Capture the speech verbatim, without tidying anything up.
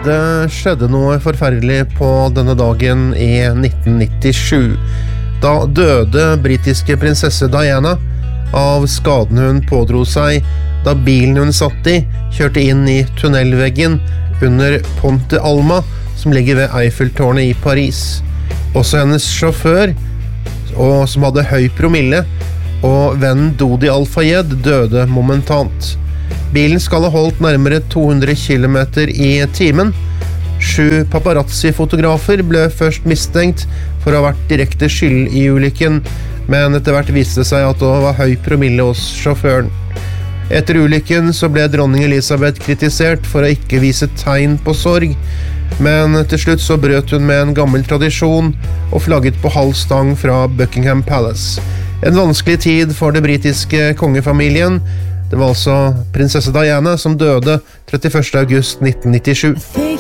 Det skjedde noe forferdelig på denne dagen i nitten nittisju. Da døde britiske prinsesse Diana av skaden hun pådro seg da bilen hun satt i kjørte inn i tunnelveggen under Ponte Alma, som ligger ved Eiffeltårnet i Paris. Også hennes sjåfør, og som hadde høy promille, og vennen Dodi Al-Fayed døde momentant. Bilen skal ha holdt nærmere to hundre kilometer i timen. Sju paparazzi-fotografer ble først mistenkt for å ha vært direkte skyld i ulykken, men etter hvert viste seg at det var høy promille hos sjåføren. Etter ulykken så ble dronning Elisabeth kritisert for å ikke vise tegn på sorg, men til slutt så brøt hun med en gammel tradisjon og flagget på halv stang fra Buckingham Palace. En vanskelig tid for det britiske kongefamilien. Det var altså prinsesse Diana som døde trettiførste august nitten nittisju.